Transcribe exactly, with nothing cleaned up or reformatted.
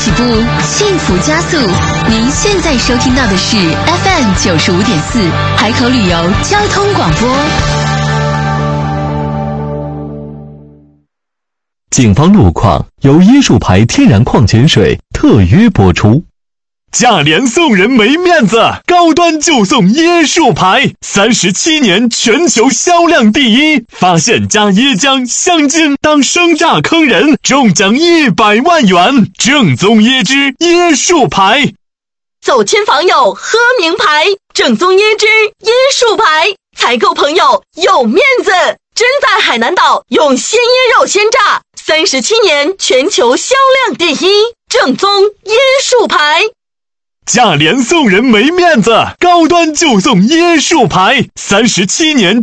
起步，幸福加速。您现在收听到的是 F M 九十五点四海口旅游交通广播。 警方路况由椰树牌天然矿泉水特约播出。价廉送人没面子，高端就送椰树牌，三十七年全球销量第一，发现加椰浆、香精当生榨坑人，中奖一百万元，正宗椰汁椰树牌。 走亲访友喝名牌，正宗椰汁椰树牌，采购朋友有面子，真在海南岛用鲜椰肉鲜榨，三十七年全球销量第一，正宗椰树牌。 价廉送人没面子，高端就送椰树牌，三十七年